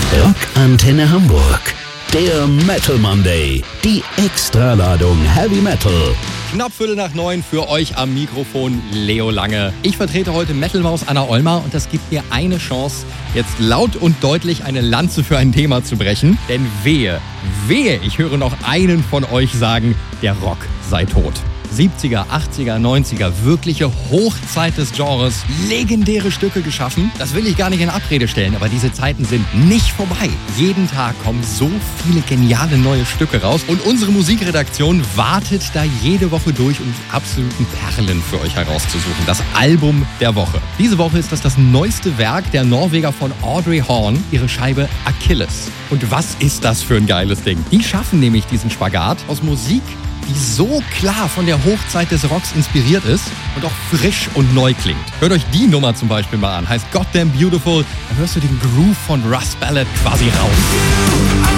Rockantenne Hamburg. Der Metal Monday. Die Extraladung Heavy Metal. Knapp 8:45 für euch am Mikrofon Leo Lange. Ich vertrete heute Metal-Maus Anna Ollmar und das gibt mir eine Chance, jetzt laut und deutlich eine Lanze für ein Thema zu brechen. Denn wehe, ich höre noch einen von euch sagen, der Rock sei tot. 70er, 80er, 90er, wirkliche Hochzeit des Genres, legendäre Stücke geschaffen. Das will ich gar nicht in Abrede stellen, aber diese Zeiten sind nicht vorbei. Jeden Tag kommen so viele geniale neue Stücke raus und unsere Musikredaktion wartet da jede Woche durch, um die absoluten Perlen für euch herauszusuchen. Das Album der Woche. Diese Woche ist das neueste Werk der Norweger von Audrey Horne, ihre Scheibe Achilles. Und was ist das für ein geiles Ding? Die schaffen nämlich diesen Spagat aus Musik, die so klar von der Hochzeit des Rocks inspiriert ist und auch frisch und neu klingt. Hört euch die Nummer zum Beispiel mal an, heißt Goddamn Beautiful. Da hörst du den Groove von Russ Ballard quasi raus.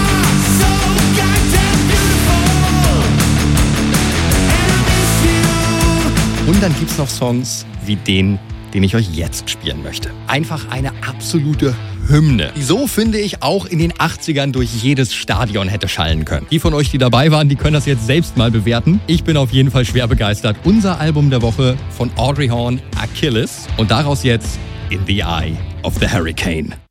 Und dann gibt's noch Songs wie den ich euch jetzt spielen möchte. Einfach eine absolute Hymne, die so, finde ich, auch in den 80ern durch jedes Stadion hätte schallen können. Die von euch, die dabei waren, die können das jetzt selbst mal bewerten. Ich bin auf jeden Fall schwer begeistert. Unser Album der Woche von Audrey Horne, Achilles. Und daraus jetzt In the Eye of the Hurricane.